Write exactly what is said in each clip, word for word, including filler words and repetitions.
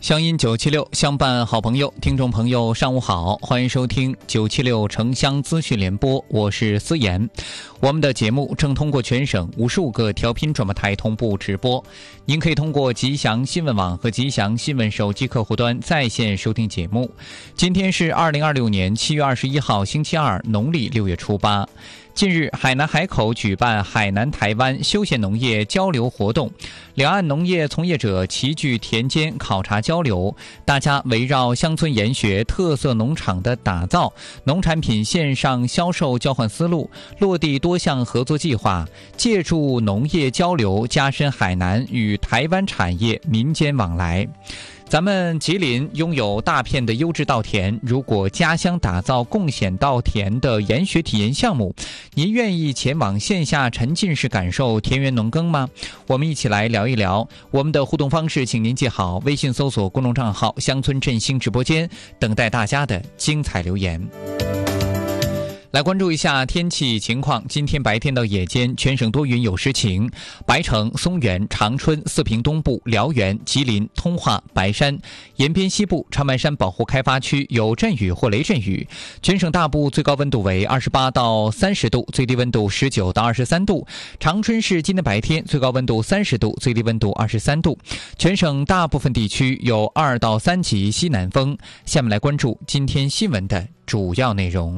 乡音九七六，相伴好朋友，听众朋友上午好，欢迎收听九七六城乡资讯联播，我是思妍。我们的节目正通过全省五十五个调频转播台同步直播，您可以通过吉祥新闻网和吉祥新闻手机客户端在线收听节目。今天是二零二六年七月二十一号星期二，农历六月初八。近日，海南海口举办海南台湾休闲农业交流活动，两岸农业从业者齐聚田间考察交流，大家围绕乡村研学特色农场的打造、农产品线上销售交换思路，落地多项合作计划，借助农业交流加深海南与台湾产业民间往来。咱们吉林拥有大片的优质稻田，如果家乡打造共享稻田的研学体验项目，您愿意前往线下沉浸式感受田园农耕吗？我们一起来聊一聊。我们的互动方式请您记好，微信搜索公众账号乡村振兴直播间，等待大家的精彩留言。来关注一下天气情况。今天白天到夜间，全省多云有时晴，白城、松原、长春、四平东部、辽源、吉林、通化、白山、延边西部、长白山保护开发区有阵雨或雷阵雨。全省大部最高温度为二十八到三十度，最低温度十九到二十三度。长春市今天白天最高温度三十度，最低温度二十三度。全省大部分地区有二到三级西南风。下面来关注今天新闻的主要内容。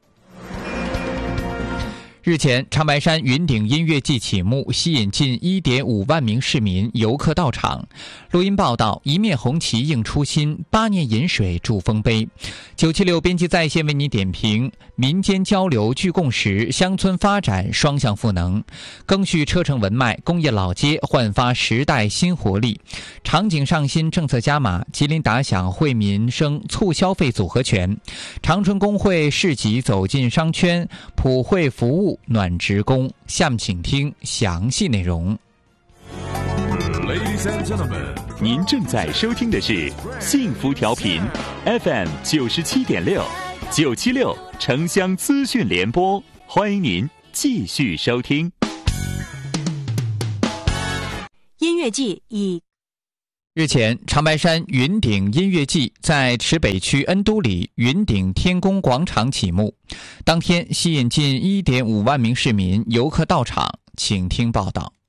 日前，长白山云顶音乐季启幕，吸引近 一点五万名市民游客到场。录音报道：一面红旗映初心，八年饮水筑丰碑。九七六编辑在线为你点评：民间交流聚共识，乡村发展双向赋能。赓续车城文脉，工业老街焕发时代新活力。场景上新，政策加码，吉林打响惠民生促消费组合拳。长春工会市集走进商圈，普惠服务暖职工。下面请听详细内容。 Ladies and gentlemen， 您正在收听的是幸福调频 F M 九十七点六，九七六城乡资讯联播，欢迎您继续收听。 音乐季以日前，长白山云顶音乐季在池北区恩都里云顶天宫广场启幕，当天吸引近 一点五万名市民游客到场，请听报道。